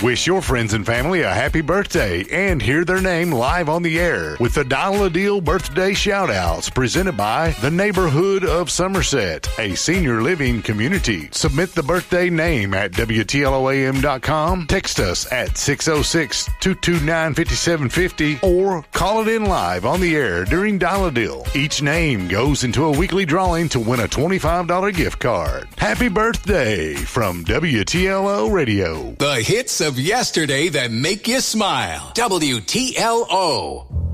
Wish your friends and family a happy birthday and hear their name live on the air with the Dial a Deal birthday shout-outs presented by the Neighborhood of Somerset, a senior living community. Submit the birthday name at WTLOAM.com, text us at 606-229-5750, or call it in live on the air during Dial a Deal. Each name goes into a weekly drawing to win a $25 gift card. Happy birthday from WTLO Radio. The hits of yesterday that make you smile. WTLO.